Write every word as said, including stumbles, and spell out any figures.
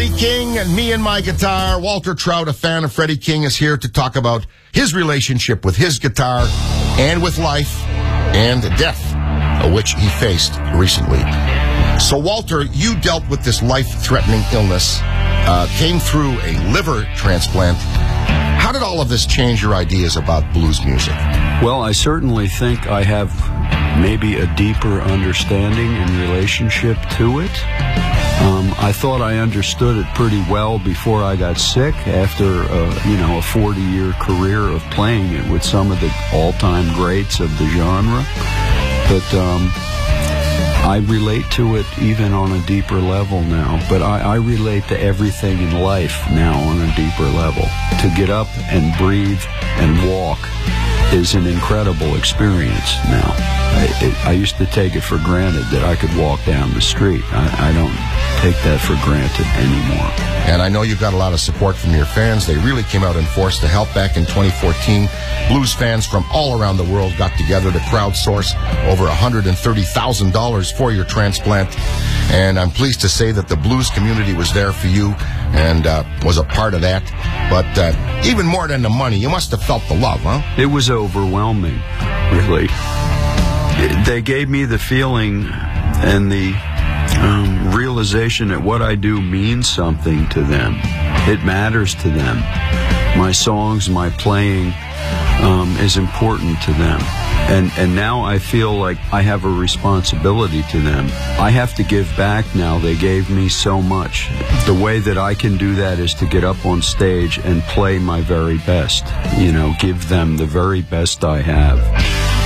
Freddie King and Me and My Guitar. Walter Trout, a fan of Freddie King, is here to talk about his relationship with his guitar and with life and death, which he faced recently. So, Walter, you dealt with this life-threatening illness, uh, came through a liver transplant. How did all of this change your ideas about blues music? Well, I certainly think I have maybe a deeper understanding and relationship to it. Um, I thought I understood it pretty well before I got sick, after uh, you know a forty-year career of playing it with some of the all-time greats of the genre. But um, I relate to it even on a deeper level now. But I, I relate to everything in life now on a deeper level. To get up and breathe and walk is an incredible experience now. I, it, I used to take it for granted that I could walk down the street. I, I don't take that for granted anymore. And I know you've got a lot of support from your fans. They really came out in force to help back in twenty fourteen. Blues fans from all around the world got together to crowdsource over one hundred thirty thousand dollars for your transplant. And I'm pleased to say that the blues community was there for you and uh, was a part of that. But uh, even more than the money, you must have felt the love, huh? It was overwhelming, really. They gave me the feeling and the um, realization that what I do means something to them. It matters to them. My songs, my playing um, is important to them. And, and now I feel like I have a responsibility to them. I have to give back now. They gave me so much. The way that I can do that is to get up on stage and play my very best. You know, give them the very best I have.